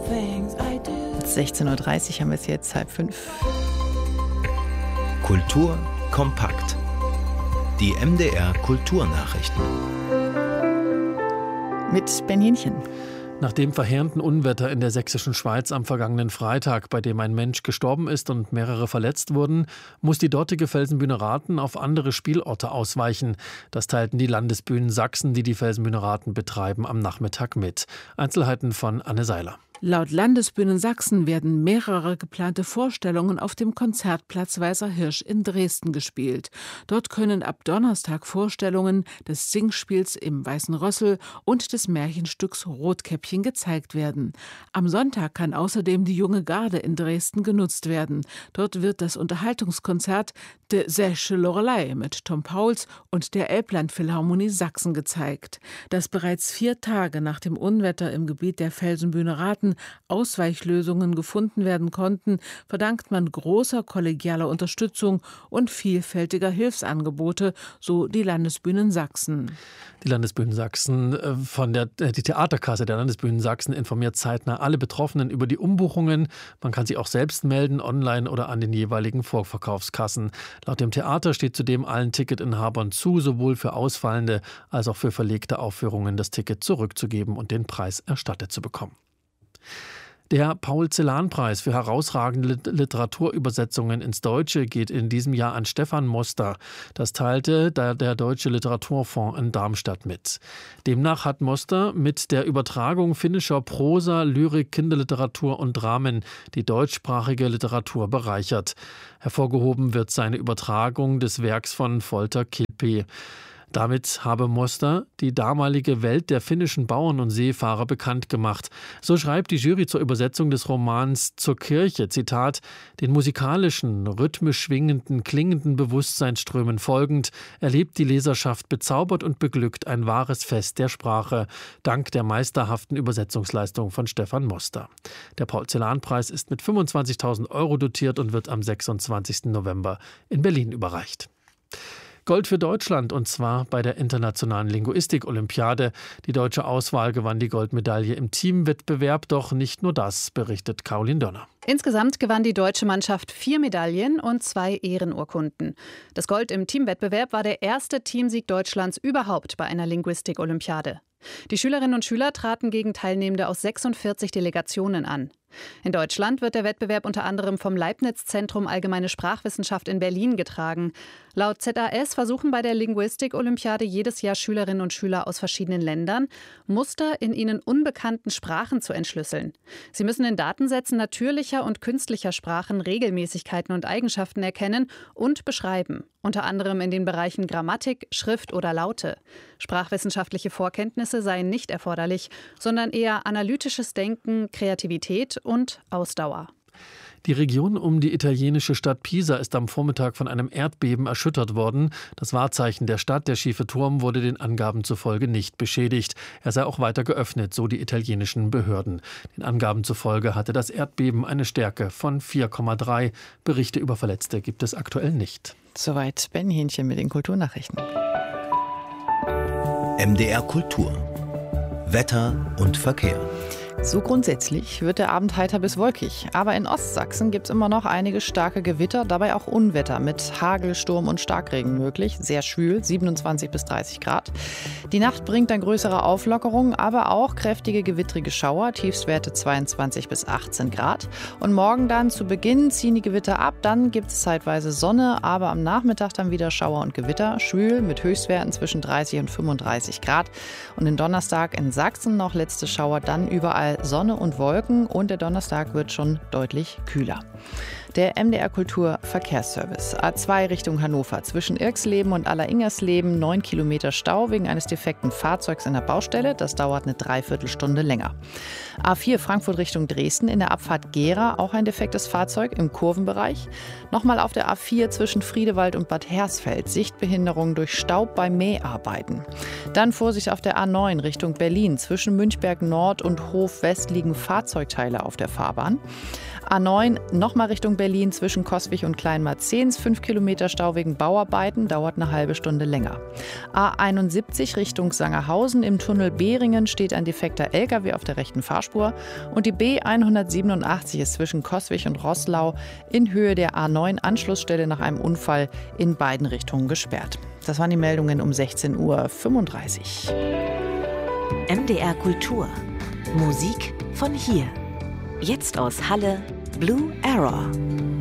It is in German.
16:30 Uhr haben wir es jetzt, 4:30. Kultur kompakt. Die MDR Kulturnachrichten. Mit Ben Hähnchen. Nach dem verheerenden Unwetter in der sächsischen Schweiz am vergangenen Freitag, bei dem ein Mensch gestorben ist und mehrere verletzt wurden, muss die dortige Felsenbühne Rathen auf andere Spielorte ausweichen. Das teilten die Landesbühnen Sachsen, die die Felsenbühne Rathen betreiben, am Nachmittag mit. Einzelheiten von Anne Seiler. Laut Landesbühnen Sachsen werden mehrere geplante Vorstellungen auf dem Konzertplatz Weißer Hirsch in Dresden gespielt. Dort können ab Donnerstag Vorstellungen des Singspiels im Weißen Rössel und des Märchenstücks Rotkäppchen gezeigt werden. Am Sonntag kann außerdem die Junge Garde in Dresden genutzt werden. Dort wird das Unterhaltungskonzert De Sächsche Lorelei mit Tom Pauls und der Elbland-Philharmonie Sachsen gezeigt. Dass bereits 4 Tage nach dem Unwetter im Gebiet der Felsenbühne Rathen Ausweichlösungen gefunden werden konnten, verdankt man großer kollegialer Unterstützung und vielfältiger Hilfsangebote, so die Landesbühnen Sachsen. Die Landesbühnen Sachsen die Theaterkasse der Landesbühnen Sachsen informiert zeitnah alle Betroffenen über die Umbuchungen. Man kann sich auch selbst melden, online oder an den jeweiligen Vorverkaufskassen. Laut dem Theater steht zudem allen Ticketinhabern zu, sowohl für ausfallende als auch für verlegte Aufführungen das Ticket zurückzugeben und den Preis erstattet zu bekommen. Der Paul-Celan-Preis für herausragende Literaturübersetzungen ins Deutsche geht in diesem Jahr an Stefan Moster. Das teilte der Deutsche Literaturfonds in Darmstadt mit. Demnach hat Moster mit der Übertragung finnischer Prosa, Lyrik, Kinderliteratur und Dramen die deutschsprachige Literatur bereichert. Hervorgehoben wird seine Übertragung des Werks von Folter Kilpi. Damit habe Moster die damalige Welt der finnischen Bauern und Seefahrer bekannt gemacht. So schreibt die Jury zur Übersetzung des Romans Zur Kirche, Zitat, den musikalischen, rhythmisch schwingenden, klingenden Bewusstseinsströmen folgend, erlebt die Leserschaft bezaubert und beglückt ein wahres Fest der Sprache, dank der meisterhaften Übersetzungsleistung von Stefan Moster. Der Paul-Celan-Preis ist mit 25.000 € dotiert und wird am 26. November in Berlin überreicht. Gold für Deutschland, und zwar bei der Internationalen Linguistik-Olympiade. Die deutsche Auswahl gewann die Goldmedaille im Teamwettbewerb, doch nicht nur das, berichtet Caroline Dörner. Insgesamt gewann die deutsche Mannschaft 4 Medaillen und 2 Ehrenurkunden. Das Gold im Teamwettbewerb war der erste Teamsieg Deutschlands überhaupt bei einer Linguistik-Olympiade. Die Schülerinnen und Schüler traten gegen Teilnehmende aus 46 Delegationen an. In Deutschland wird der Wettbewerb unter anderem vom Leibniz-Zentrum Allgemeine Sprachwissenschaft in Berlin getragen. Laut ZAS versuchen bei der Linguistik-Olympiade jedes Jahr Schülerinnen und Schüler aus verschiedenen Ländern, Muster in ihnen unbekannten Sprachen zu entschlüsseln. Sie müssen in Datensätzen natürlicher und künstlicher Sprachen Regelmäßigkeiten und Eigenschaften erkennen und beschreiben, unter anderem in den Bereichen Grammatik, Schrift oder Laute. Sprachwissenschaftliche Vorkenntnisse seien nicht erforderlich, sondern eher analytisches Denken, Kreativität und Ausdauer. Die Region um die italienische Stadt Pisa ist am Vormittag von einem Erdbeben erschüttert worden. Das Wahrzeichen der Stadt, der schiefe Turm, wurde den Angaben zufolge nicht beschädigt. Er sei auch weiter geöffnet, so die italienischen Behörden. Den Angaben zufolge hatte das Erdbeben eine Stärke von 4,3. Berichte über Verletzte gibt es aktuell nicht. Soweit Ben Hähnchen mit den Kulturnachrichten. MDR Kultur. Wetter und Verkehr. So grundsätzlich wird der Abend heiter bis wolkig. Aber in Ostsachsen gibt es immer noch einige starke Gewitter, dabei auch Unwetter mit Hagel, Sturm und Starkregen möglich. Sehr schwül, 27 bis 30 Grad. Die Nacht bringt dann größere Auflockerungen, aber auch kräftige gewittrige Schauer, Tiefstwerte 22 bis 18 Grad. Und morgen dann zu Beginn ziehen die Gewitter ab, dann gibt es zeitweise Sonne, aber am Nachmittag dann wieder Schauer und Gewitter, schwül mit Höchstwerten zwischen 30 und 35 Grad. Und den Donnerstag in Sachsen noch letzte Schauer, dann überall Sonne und Wolken und der Donnerstag wird schon deutlich kühler. Der MDR Kultur Verkehrsservice. A2 Richtung Hannover. Zwischen Irxleben und Alleringers-Leben 9 Kilometer Stau wegen eines defekten Fahrzeugs in der Baustelle. Das dauert eine Dreiviertelstunde länger. A4 Frankfurt Richtung Dresden. In der Abfahrt Gera auch ein defektes Fahrzeug im Kurvenbereich. Nochmal auf der A4 zwischen Friedewald und Bad Hersfeld. Sichtbehinderung durch Staub bei Mäharbeiten. Dann Vorsicht auf der A9 Richtung Berlin. Zwischen Münchberg Nord und Hof Südwest liegen Fahrzeugteile auf der Fahrbahn. A9 nochmal Richtung Berlin zwischen Coswig und Kleinmarzens. 5 Kilometer Stau wegen Bauarbeiten, dauert eine halbe Stunde länger. A71 Richtung Sangerhausen. Im Tunnel Behringen steht ein defekter LKW auf der rechten Fahrspur. Und die B187 ist zwischen Coswig und Roßlau in Höhe der A9-Anschlussstelle nach einem Unfall in beiden Richtungen gesperrt. Das waren die Meldungen um 16:35 Uhr. MDR Kultur. Musik von hier. Jetzt aus Halle, Blue Arrow.